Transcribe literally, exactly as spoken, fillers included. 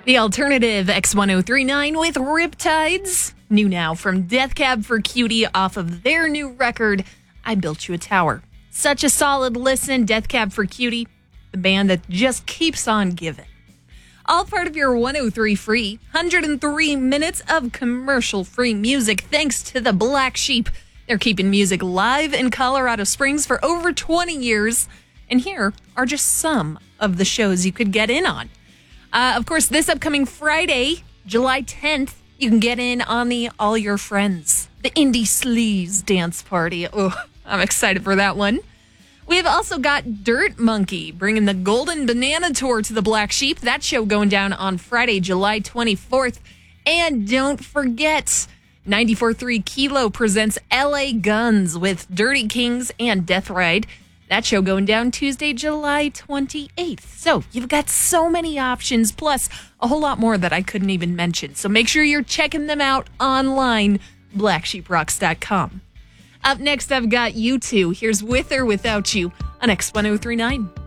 The alternative X ten thirty-nine with Riptides. New now from Death Cab for Cutie off of their new record, I Built You a Tower. Such a solid listen, Death Cab for Cutie, the band that just keeps on giving. All part of your one oh three free, one hundred three minutes of commercial-free music thanks to the Black Sheep. They're keeping music live in Colorado Springs for over twenty years. And here are just some of the shows you could get in on. Uh, of course, this upcoming Friday, July tenth, you can get in on the All Your Friends, the Indie Sleaze dance party. Oh, I'm excited for that one. We've also got Dirt Monkey bringing the Golden Banana Tour to the Black Sheep. That show going down on Friday, July twenty-fourth. And don't forget, ninety-four point three Kilo presents L A Guns with Dirty Kings and Death Ride. That show going down Tuesday, July twenty-eighth. So you've got so many options, plus a whole lot more that I couldn't even mention. So make sure you're checking them out online, black sheep rocks dot com. Up next, I've got U two. Here's With or Without You on X ten thirty-nine.